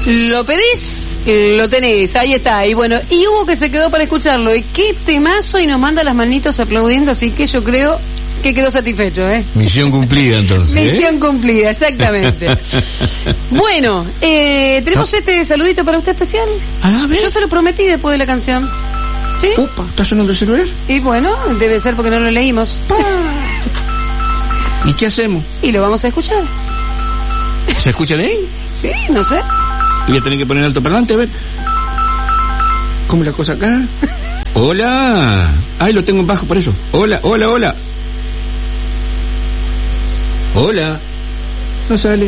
Lo pedís, lo tenés, ahí está. Y bueno, y Hugo que se quedó para escucharlo. Y qué temazo, y nos manda las manitos aplaudiendo, así que yo creo que quedó satisfecho, ¿eh? Misión cumplida, entonces. Misión cumplida, exactamente. Bueno, tenemos este saludito para usted especial. A ver. Yo se lo prometí después de la canción. ¿Sí? Upa, ¿está sonando el celular? Y bueno, debe ser porque no lo leímos. ¿Y qué hacemos? Y lo vamos a escuchar. ¿Se escucha de ahí? Sí, no sé. Voy a tener que poner alto parlante, a ver. ¿Cómo es la cosa acá? Hola. Ay, lo tengo en bajo por eso. Hola, hola, hola. Hola. No sale.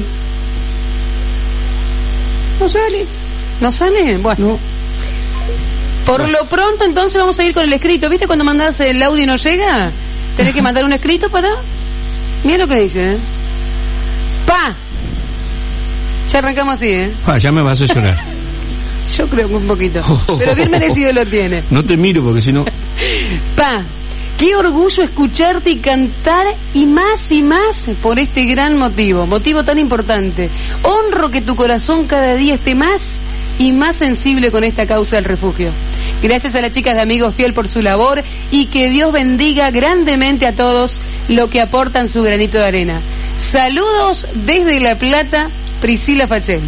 No sale. ¿No sale? Bueno. No. Por lo pronto, entonces, vamos a ir con el escrito. ¿Viste cuando mandás el audio y no llega? Tenés que mandar un escrito para... Mira lo que dice, ¿eh? ¡Pa! Ya arrancamos así, ¿eh? Ya me vas a llorar. Yo creo que un poquito. Pero bien merecido lo tiene. No te miro porque si no... Pa, qué orgullo escucharte y cantar, y más por este gran motivo tan importante. Honro que tu corazón cada día esté más y más sensible con esta causa del refugio. Gracias a las chicas de Amigos Fiel por su labor, y que Dios bendiga grandemente a todos lo que aportan su granito de arena. Saludos desde La Plata, Priscila Fachelo.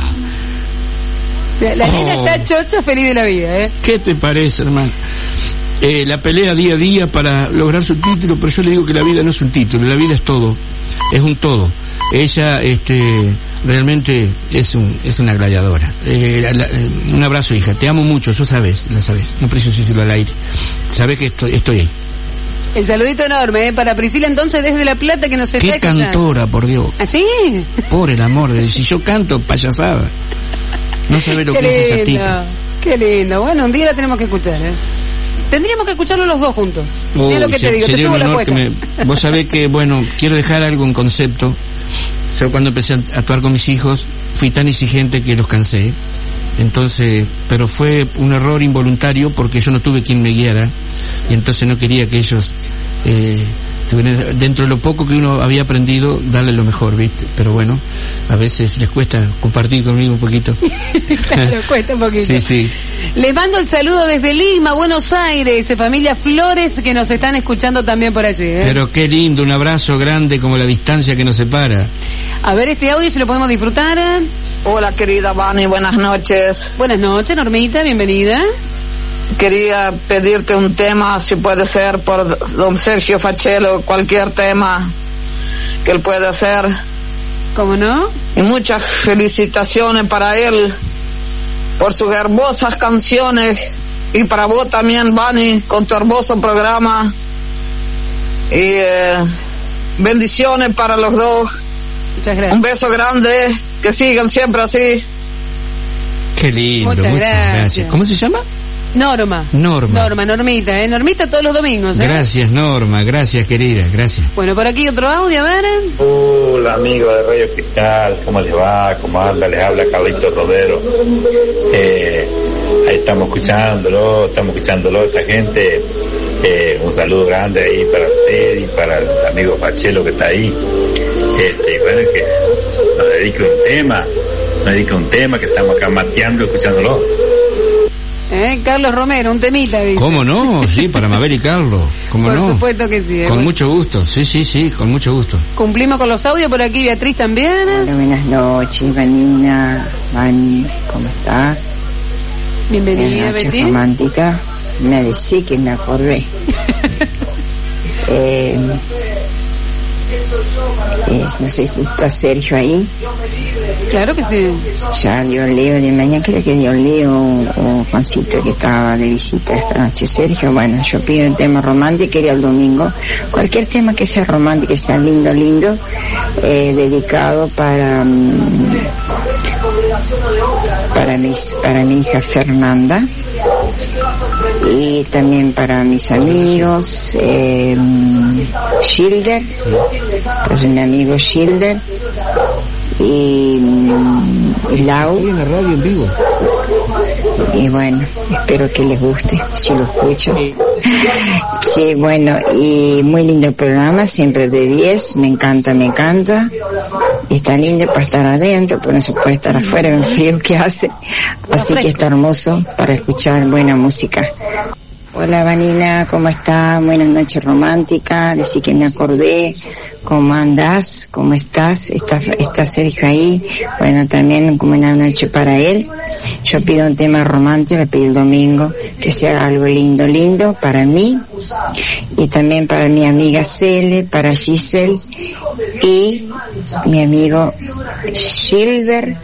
La nena está chocha, feliz de la vida, ¿eh? ¿Qué te parece, hermano? La pelea día a día para lograr su título, pero yo le digo que la vida no es un título, la vida es todo, es un todo. Ella realmente es una gladiadora. Un abrazo, hija, te amo mucho, lo sabes, no preciso decirlo al aire, sabes que estoy ahí. El saludito enorme, para Priscila, entonces, desde La Plata, que nos está escuchando. Qué cantora, por Dios. ¿Ah, sí? Por el amor de Dios, si yo canto payasada, no sabe lo que es esa tita. Qué lindo, bueno, un día la tenemos que escuchar, ¿eh? Tendríamos que escucharlo los dos juntos. Mira lo que te digo, sería un honor que vos sabés que, bueno, quiero dejar algo en concepto. Yo cuando empecé a actuar con mis hijos fui tan exigente que los cansé. Entonces, pero fue un error involuntario porque yo no tuve quien me guiara, y entonces no quería que ellos tuvieran, dentro de lo poco que uno había aprendido, darle lo mejor, ¿viste? Pero bueno, a veces les cuesta compartir conmigo un poquito. Claro, cuesta un poquito. Sí. Les mando el saludo desde Lima, Buenos Aires, familia Flores, que nos están escuchando también por allí, ¿eh? Pero qué lindo, un abrazo grande como la distancia que nos separa. A ver este audio si lo podemos disfrutar. Hola, querida Vani, buenas noches. Buenas noches, Normita, bienvenida. Quería pedirte un tema, si puede ser, por don Sergio Fachelo, cualquier tema que él pueda hacer. ¿Cómo no? Y muchas felicitaciones para él por sus hermosas canciones, y para vos también, Vani, con tu hermoso programa. Y bendiciones para los dos. Muchas gracias. Un beso grande, que sigan siempre así. Qué lindo, muchas gracias. ¿Cómo se llama? Normita, ¿eh? Normita todos los domingos, ¿eh? Gracias, Norma, gracias, querida, gracias. Bueno, por aquí otro audio, a ver. Hola, amigos de Radio Cristal, ¿cómo les va? ¿Cómo anda? Les habla Carlito Rodero. Ahí estamos escuchándolo, esta gente. Un saludo grande ahí para usted y para el amigo Fachelo que está ahí. Y bueno, que nos dedique un tema que estamos acá mateando, escuchándolo. Carlos Romero, un temita, dice. ¿Cómo no? Sí, para Mabel y Carlos. ¿Cómo no? Por supuesto que sí. Con mucho gusto, sí, con mucho gusto. Cumplimos con los audios por aquí, Beatriz también. Hola, buenas noches, Vanina, Vani, ¿cómo estás? Bienvenida, Beatriz. Betty. Romántica, me decía que me acordé. No sé si está Sergio ahí. Claro que sí. Ya dio Leo de mañana, creo que dio Leo o Juancito, que estaba de visita esta noche. Sergio, bueno, yo pido el tema romántico, era el domingo. Cualquier tema que sea romántico, que sea lindo, dedicado para mi hija Fernanda, y también para mis amigos, Schilder, pues mi amigo Schilder, y Lau. Estoy en la radio en vivo. Y bueno, espero que les guste, si lo escucho. Sí, bueno, y muy lindo el programa, siempre de 10, me encanta. Y está lindo para estar adentro, pero no se puede estar afuera en el frío que hace. Así que está hermoso para escuchar buena música. Hola Vanina, ¿cómo estás? Buenas noches románticas, decir que me acordé, ¿cómo andás? ¿Cómo estás? ¿Está Sergio ahí? Bueno, también como una noche para él. Yo pido un tema romántico, le pido el domingo, que sea algo lindo para mí, y también para mi amiga Cele, para Giselle, y mi amigo Silver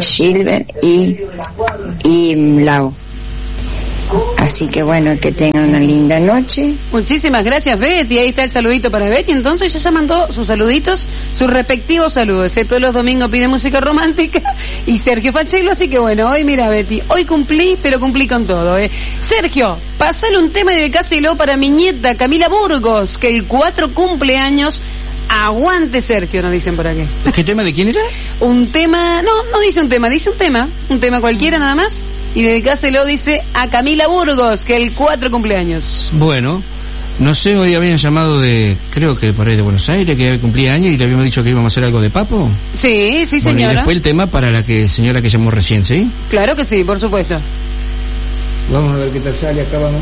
y Lau. Así que bueno, que tengan una linda noche. Muchísimas gracias, Betty. Ahí está el saludito para Betty. Entonces ya mandó sus saluditos, sus respectivos saludos. Todos los domingos pide música romántica y Sergio Fachelo. Así que bueno, hoy mira, Betty, hoy cumplí, pero cumplí con todo. Sergio, pasale un tema y dedicáselo para mi nieta Camila Burgos, que el 4 cumpleaños. Aguante Sergio, nos dicen por aquí. ¿Qué tema de quién era? Un tema, no dice un tema cualquiera nada más. Y dedicáselo, dice, a Camila Burgos, que el 4 cumpleaños. Bueno, no sé, hoy habían llamado creo que por ahí de Buenos Aires, que cumplía años y le habíamos dicho que íbamos a hacer algo de Papo. Sí, señora. Bueno, y después el tema para la señora que llamó recién, ¿sí? Claro que sí, por supuesto. Vamos a ver qué tal sale, acá vamos.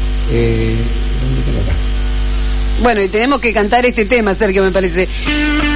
¿Dónde queda acá? Bueno, y tenemos que cantar este tema, Sergio, me parece.